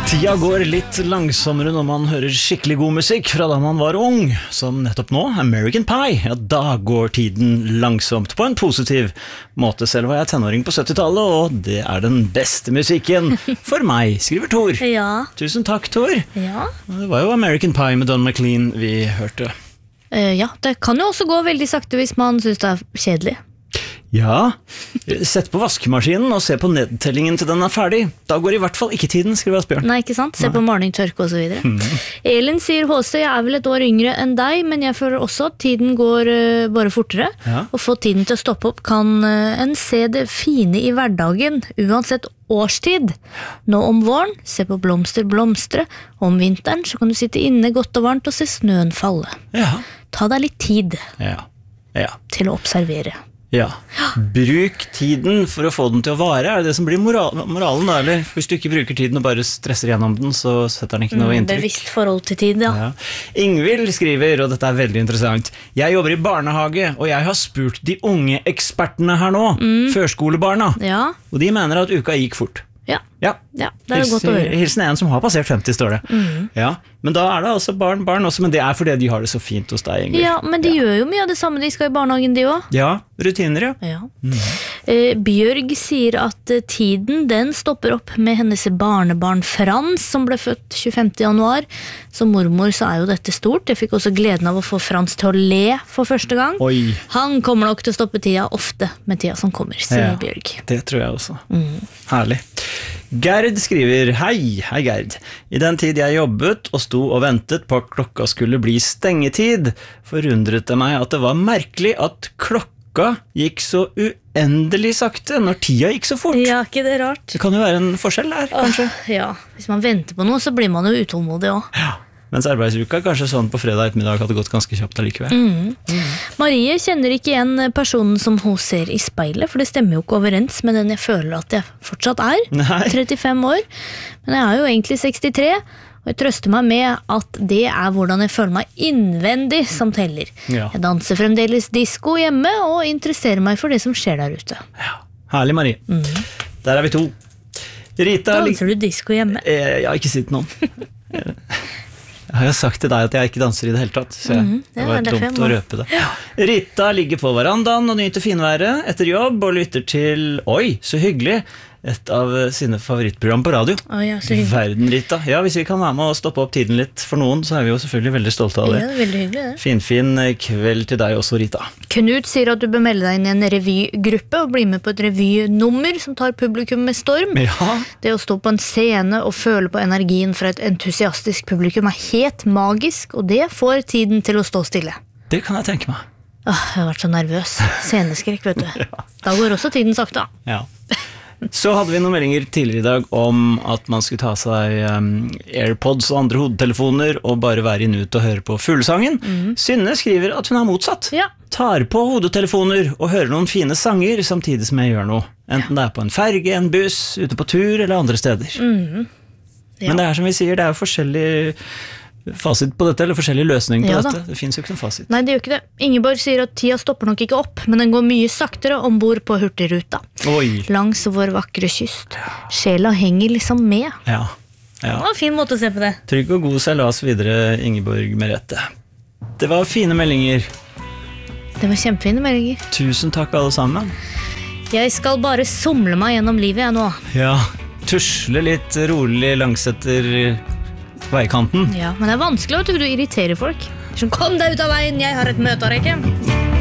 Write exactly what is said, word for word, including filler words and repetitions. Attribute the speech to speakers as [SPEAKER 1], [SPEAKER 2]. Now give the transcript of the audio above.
[SPEAKER 1] Tida går litt langsommere når man hører skikkelig god musikk fra da man var ung, som nettopp nå, American Pie. Ja, da går tiden langsomt på en positiv måte. Selv var jeg tenåring på syttitallet, og det er den beste musikken for meg, skriver Tor.
[SPEAKER 2] Ja.
[SPEAKER 1] Tusen takk, Tor.
[SPEAKER 2] Ja.
[SPEAKER 1] Det var jo American Pie med Don McLean vi hørte.
[SPEAKER 2] Uh, ja, det kan jo også gå veldig sakte hvis man synes det er kjedelig.
[SPEAKER 1] Ja, sett på vaskemaskinen og se på nedtellingen til den er ferdig. Da går i hvert fall ikke tiden, skriver Asbjørn.
[SPEAKER 2] Nei, ikke sant? Se Nei. På maling, tørke og så videre. Mm. Elin sier, H C, jeg er vel et år yngre enn deg, men jeg føler også at tiden går uh, bare fortere. Ja. Og få tiden til å stoppe opp kan uh, en se det fine i hverdagen, uansett årstid. Nå om våren, se på blomster blomstre. Om vinteren så kan du sitte inne godt og varmt og se snøen falle. Ja. Ta deg litt tid
[SPEAKER 1] ja. Ja.
[SPEAKER 2] til å observere.
[SPEAKER 1] Ja, bruk tiden for å få den til å vare. Er det det som blir moral moralen da, eller? Hvis du ikke bruker tiden og bare stresser gjennom den, så setter den ikke noe inntrykk.
[SPEAKER 2] Bevisst forhold til tid, ja.
[SPEAKER 1] Ja. Ingvild skriver, og dette er veldig interessant, jeg jobber i barnehage, og jeg har spurt de unge ekspertene her nå, mm. førskolebarna, ja. Og de mener at uka gikk fort.
[SPEAKER 2] Ja,
[SPEAKER 1] ja.
[SPEAKER 2] ja det er jo godt å høre.
[SPEAKER 1] Hilsen en som har passert femti, står det. Mm. Ja, men da er det altså barn, barn også, men det er fordi de har det så fint hos deg, Ingrid.
[SPEAKER 2] Ja, men de ja. gjør jo mye av det samme, de skal i barnehagen, de også.
[SPEAKER 1] Ja, rutiner, ja.
[SPEAKER 2] ja. Mm. Eh, Bjørg sier at uh, tiden, den stopper opp med hennes barnebarn Frans, som ble født tjuefemte januar. Som mormor så er jo dette stort. Jeg fikk også gleden av å få Frans til å le for første gang.
[SPEAKER 1] Oi.
[SPEAKER 2] Han kommer nok til å stoppe tida ofte med tida som kommer, sier
[SPEAKER 1] ja,
[SPEAKER 2] Bjørg.
[SPEAKER 1] Det tror jeg også. Mm. Herlig. Gerd skriver, hei, hei Gerd. I den tid jeg jobbet og sto og ventet på at klokka skulle bli stengetid, forundret det meg at det var merkelig at klokka gikk så uendelig sakte når tida gikk så fort.
[SPEAKER 2] Ja, ikke det rart.
[SPEAKER 1] Det kan jo være en forskjell der, kanskje.
[SPEAKER 2] Åh, ja, hvis man venter på noe, så blir man jo utålmodig også.
[SPEAKER 1] Ja. Mens arbeidsuka kanskje sånn på fredag ettermiddag hadde gått ganske kjapt allikevel. Mm.
[SPEAKER 2] Mm. Marie kjenner ikke igjen personen som hun ser i speilet, for det stemmer jo ikke overens med den jeg føler at jeg fortsatt er. Nei. trettifem år, men jeg er jo egentlig sekstitre, og jeg trøster meg med at det er hvordan jeg føler meg innvendig som teller. Ja. Jeg danser fremdeles disco hjemme og interesserer meg for det som skjer der ute.
[SPEAKER 1] Ja. Herlig, Marie. Mm. Der er vi to. Rita,
[SPEAKER 2] danser du disco hjemme?
[SPEAKER 1] Jeg, jeg har ikke sett noen. Jeg har jo sagt til deg at jeg ikke danser i det hele tatt, så jeg, mm, det var dumt å røpe det. Ja. Rita ligger på verandaen og nyter finværet etter jobb og lytter til, oi, så hyggelig, et av sine favorittprogram på radio.
[SPEAKER 2] Oh, ja, så hyggelig.
[SPEAKER 1] Verden, Rita. Ja, hvis vi kan være med og stoppe opp tiden litt for noen, så er vi jo selvfølgelig veldig stolte av det.
[SPEAKER 2] Ja, veldig hyggelig det.
[SPEAKER 1] Finfin kveld til deg også, Rita.
[SPEAKER 2] Knut sier at du bør melde deg inn i en revygruppe og bli med på et revynummer som tar publikum med storm.
[SPEAKER 1] Ja.
[SPEAKER 2] Det å stå på en scene og føle på energien fra et entusiastisk publikum er helt magisk, og det får tiden til å stå stille.
[SPEAKER 1] Det kan jeg tenke meg.
[SPEAKER 2] Åh, jeg har vært så nervøs. Sceneskrekk, vet du. Ja. Da går også tiden sakte.
[SPEAKER 1] Ja. Så hadde vi noen meldinger tidligere i dag om at man skulle ta seg um, AirPods og andre hodetelefoner og bare være inne ut og høre på fuglesangen. Mm. Synne skriver at hun er motsatt. Ja. Tar på hodetelefoner og hører noen fine sanger samtidig som jeg gjør noe. Enten det er på en ferge, en buss, ute på tur eller andre steder. Mm. Ja. Men det er som vi sier, det er jo forskjellig fasit på dette, eller forskjellige løsninger på ja, dette. Det finnes jo ikke noen fasit.
[SPEAKER 2] Nei, det gjør ikke det. Ingeborg sier at tida stopper nok ikke opp, men den går mye saktere ombord på hurtigruta.
[SPEAKER 1] Oi.
[SPEAKER 2] Langs vår vakre kyst. Sjela henger liksom med.
[SPEAKER 1] Ja. Ja.
[SPEAKER 2] Det var en fin måte å se på det.
[SPEAKER 1] Trygg og god seilas videre, Ingeborg Merete. Det var fine meldinger.
[SPEAKER 2] Det var kjempefine meldinger.
[SPEAKER 1] Tusen takk alle sammen.
[SPEAKER 2] Jeg skal bare somle meg gjennom livet jeg nå.
[SPEAKER 1] Ja, tusle litt rolig langs etter veikanten.
[SPEAKER 2] Ja, men det er vanskelig at du irriterer folk. Så kom deg ut av veien, jeg har et møte å rekke.